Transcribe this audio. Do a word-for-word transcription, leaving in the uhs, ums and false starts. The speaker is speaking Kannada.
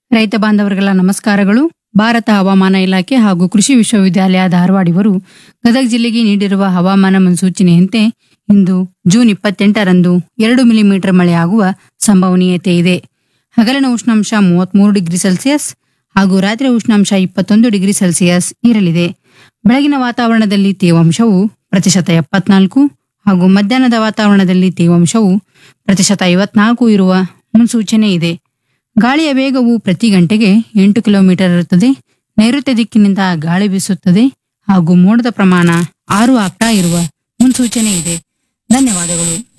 ರೈತ ಬಾಂಧವರಿಗೆಲ್ಲ ನಮಸ್ಕಾರಗಳು. ಭಾರತ ಹವಾಮಾನ ಇಲಾಖೆ ಹಾಗೂ ಕೃಷಿ ವಿಶ್ವವಿದ್ಯಾಲಯ ಧಾರವಾಡ ಇವರು ಗದಗ ಜಿಲ್ಲೆಗೆ ನೀಡಿರುವ ಹವಾಮಾನ ಮುನ್ಸೂಚನೆಯಂತೆ ಇಂದು ಜೂನ್ ಇಪ್ಪತ್ತೆಂಟರಂದು ಎರಡು ಮಿಲಿಮೀಟರ್ ಮಳೆಯಾಗುವ ಸಂಭವನೀಯತೆ ಇದೆ. ಹಗಲಿನ ಉಷ್ಣಾಂಶ ಮೂವತ್ಮೂರು ಡಿಗ್ರಿ ಸೆಲ್ಸಿಯಸ್ ಹಾಗೂ ರಾತ್ರಿ ಉಷ್ಣಾಂಶ ಇಪ್ಪತ್ತೊಂದು ಡಿಗ್ರಿ ಸೆಲ್ಸಿಯಸ್ ಇರಲಿದೆ. ಬೆಳಗಿನ ವಾತಾವರಣದಲ್ಲಿ ತೇವಾಂಶವು ಪ್ರತಿಶತ ಎಪ್ಪತ್ನಾಲ್ಕು ಹಾಗೂ ಮಧ್ಯಾಹ್ನದ ವಾತಾವರಣದಲ್ಲಿ ತೇವಾಂಶವು ಪ್ರತಿಶತ ಐವತ್ನಾಲ್ಕು ಇರುವ ಮುನ್ಸೂಚನೆ ಇದೆ. ಗಾಳಿಯ ವೇಗವು ಪ್ರತಿ ಗಂಟೆಗೆ ಎಂಟು ಕಿಲೋಮೀಟರ್ ಇರುತ್ತದೆ. ನೈಋತ್ಯ ದಿಕ್ಕಿನಿಂದ ಗಾಳಿ ಬೀಸುತ್ತದೆ ಹಾಗೂ ಮೋಡದ ಪ್ರಮಾಣ ಆರು ಆಗ್ತಾ ಇರುವ ಮುನ್ಸೂಚನೆ ಇದೆ. ಧನ್ಯವಾದಗಳು.